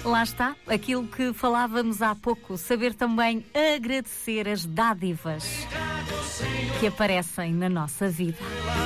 Lá está, aquilo que falávamos há pouco, saber também agradecer as dádivas que aparecem na nossa vida.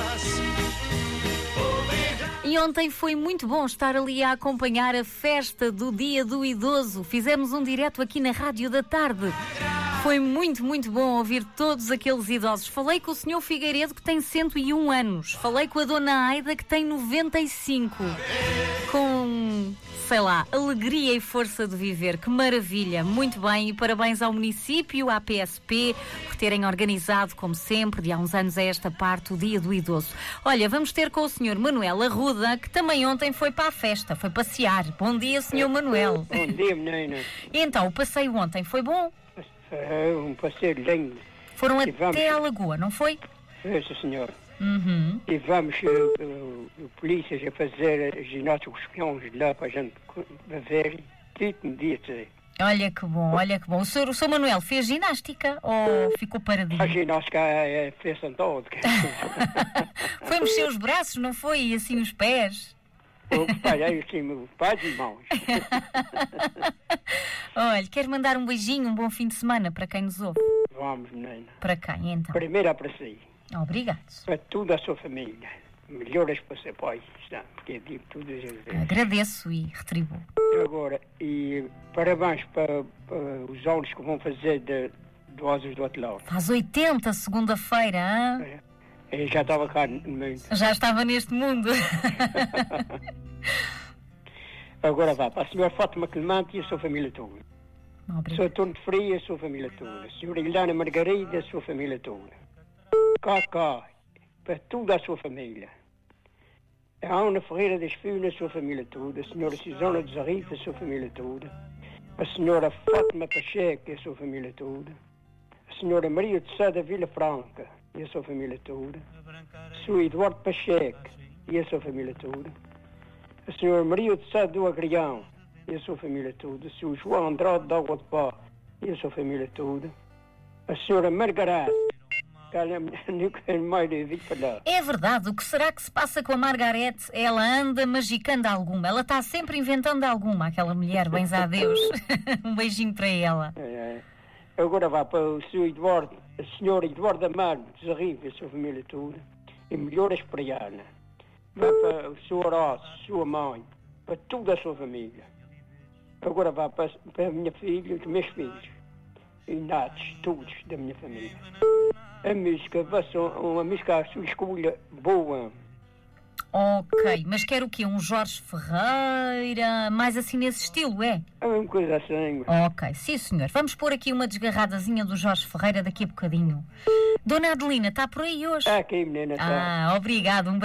E ontem foi muito bom estar ali a acompanhar a festa do Dia do Idoso. Fizemos um direto aqui na Rádio da Tarde. Foi muito, muito bom ouvir todos aqueles idosos. Falei com o Sr. Figueiredo, que tem 101 anos. Falei com a Dona Aida, que tem 95. Com, sei lá, alegria e força de viver. Que maravilha. Muito bem. E parabéns ao município, à PSP, por terem organizado, como sempre, de há uns anos a esta parte, o Dia do Idoso. Olha, vamos ter com o Sr. Manuel Arruda, que também ontem foi para a festa, foi passear. Bom dia, Sr. Manuel. Bom dia, menina. E então, o passeio ontem foi bom? Um passeio lindo. Foram até à Lagoa, não foi? Sim, senhor. Uhum. E vamos, polícias, a fazer ginástica com os peões lá para a gente ver. Tudo um dia dizer. Olha que bom, olha que bom. O senhor Manuel fez ginástica ou ficou paradinho? A ginástica fez todo. Foi mexer os braços, não foi? E assim os pés? Parei assim, meus pais e mãos. Olha, quero mandar um beijinho, um bom fim de semana para quem nos ouve. Vamos, menina. Para quem, então? Primeiro para si. Obrigado. Para toda a sua família. Melhoras para você, pai. Porque eu digo tudo às vezes. Agradeço e retribuo. Agora, e parabéns para os alunos que vão fazer do Asos do outro lado. Faz 80, segunda-feira, hã? Eu já estava cá no mundo. Já estava neste mundo. Agora vá, para a senhora Fátima Clemente e a sua família toda. Obrigado. Sr. Antônio de Fria e a sua família toda. A senhora Helena Margarida e a sua família toda. Cá, para toda a sua família. A Ana Ferreira das Fios e a sua família toda. A senhora Susana dos Arrifes e a sua família toda. A senhora Fátima Pacheco e a sua família toda. A senhora Maria de Sá da Vila Franca e a sua família toda. O senhor Eduardo Pacheco e a sua família toda. A senhora Maria de Sá do Agrião e a sua família toda. O senhor João Andrade da Água de Pá e a sua família toda. A senhora Margarete, que ela é mais de vir para lá. É verdade, o que será que se passa com a Margarete? Ela anda magicando alguma, ela está sempre inventando alguma, aquela mulher, bens a Deus. Um beijinho para ela. Agora vá para o senhor Eduardo, a senhora Eduardo Amaro dos Arribas e a sua família toda. E melhoras para a Ana. Vá para o senhor Horácio, sua mãe, para toda a sua família. Agora vá para a minha filha e os meus filhos. E natos, todos da minha família. A música vai ser uma música à sua escolha boa. Ok, mas quer o quê? Um Jorge Ferreira? Mais assim nesse estilo, é? É uma coisa assim. Ok, sim senhor. Vamos pôr aqui uma desgarradazinha do Jorge Ferreira daqui a bocadinho. Dona Adelina, está por aí hoje? Está aqui, menina. Obrigado. Um